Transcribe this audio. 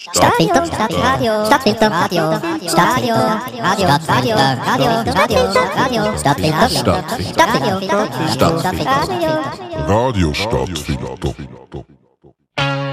Stadtfilter, Stadtradio, Stadtfilter, Radio, Stadtradio, Radio, Stadtradio, Radio, Radio, Stadtfilter, Stadtfilter, Stadtfilter, Radio Stadtfilter.